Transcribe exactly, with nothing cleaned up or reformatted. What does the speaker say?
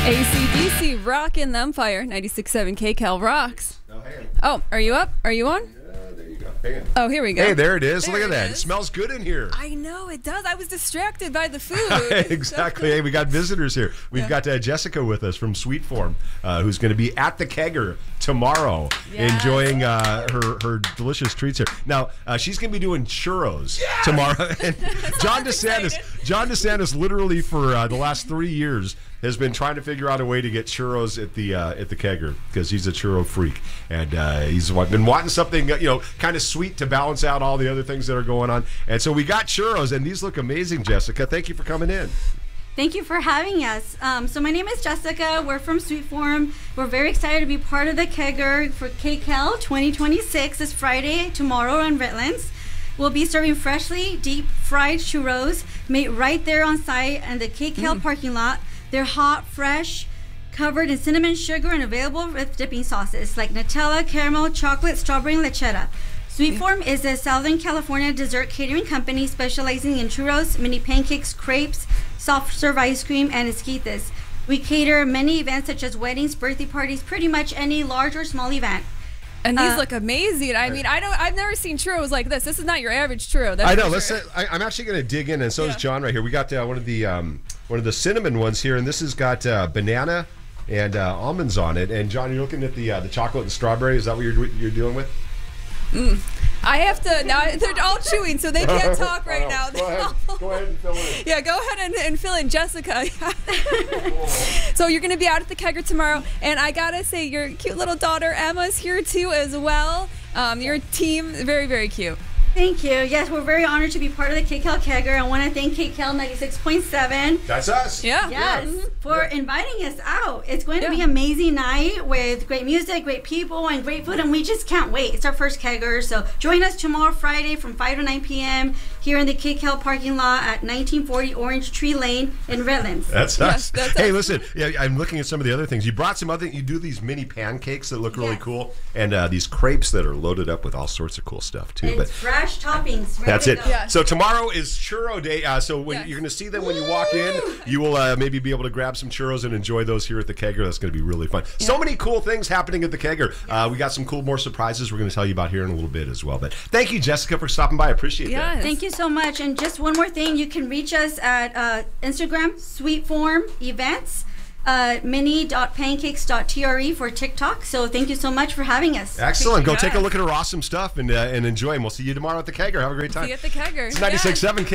A C D C rocking the Empire. ninety-six point seven K Cal rocks. Oh, hey. Oh, are you up? Are you on? Yeah, there you go. Hang on. Oh, here we go. Hey, there it is. There Look at it that. It is. smells good in here. I know, it does. I was distracted by the food. Exactly. Hey, we got visitors here. We've Yeah. got uh, Jessica with us from Sweet Form, uh, who's going to be at the Kegger tomorrow, Yes. enjoying uh, her her delicious treats here. Now, uh, she's going to be doing churros tomorrow. And John DeSantis, excited. John DeSantis, literally for uh, the last three years. Has been trying to figure out a way to get churros at the uh, at the Kegger because he's a churro freak, and uh, he's wa- been wanting something you know kind of sweet to balance out all the other things that are going on. And so we got churros, and these look amazing, Jessica. Thank you for coming in. Thank you for having us. Um, so my name is Jessica. We're from Sweet Form. We're very excited to be part of the Kegger for K C A L twenty twenty-six this Friday, tomorrow on Redlands. We'll be serving freshly deep fried churros made right there on site in the K C A L parking lot. They're hot, fresh, covered in cinnamon sugar and available with dipping sauces like Nutella, caramel, chocolate, strawberry, and lechera. Sweet Form is a Southern California dessert catering company specializing in churros, mini pancakes, crepes, soft serve ice cream, and esquites. We cater many events such as weddings, birthday parties, pretty much any large or small event. And these Uh, look amazing. I mean, I don't. I've never seen churros like this. This is not your average churro. That's I know. for Let's. sure. Say, I, I'm actually going to dig in, and so Yeah. is John right here. We got uh, one of the um, one of the cinnamon ones here, and this has got uh, banana and uh, almonds on it. And John, you're looking at the uh, the chocolate and strawberry. Is that what you're you're dealing with? I have to now. They're all chewing, so they can't talk right now. Go ahead. Go ahead and fill in. Yeah, go ahead and, and fill in, Jessica. So you're going to be out at the Kegger tomorrow, and I gotta say, your cute little daughter Emma's here too as well. Um, your team, very very cute. Thank you. Yes, we're very honored to be part of the K C A L Kegger. I want to thank K C A L ninety-six point seven. That's us. Yeah. Yes, for inviting us out. It's going to be Yeah. an amazing night with great music, great people, and great food, and we just can't wait. It's our first Kegger, so join us tomorrow, Friday, from five to nine p.m. here in the K C A L parking lot at nineteen forty Orange Tree Lane in Redlands. That's Yes, us. that's hey, us. listen. Yeah, I'm looking at some of the other things. You brought some other. You do these mini pancakes that look really Yes. cool, and uh, these crepes that are loaded up with all sorts of cool stuff too. It's But fresh toppings. ready that's to it. go. Yeah. So tomorrow is churro day. Uh, so when Yes. you're going to see them when you walk in, you will uh, maybe be able to grab some churros and enjoy those here at the Kegger. That's going to be really fun. So many cool things happening at the Kegger. Uh, we got some cool more surprises we're going to tell you about here in a little bit as well. But thank you, Jessica, for stopping by. I appreciate that. Yes. Thank you so much. And just one more thing, you can reach us at uh, Instagram, Sweet Form Events, uh, mini dot pancakes dot tre for TikTok. So thank you so much for having us. Excellent. Go Appreciate take a it. look at her awesome stuff and uh, and enjoy. And we'll see you tomorrow at the Kegger. Have a great time. See you at the Kegger. It's ninety-six point seven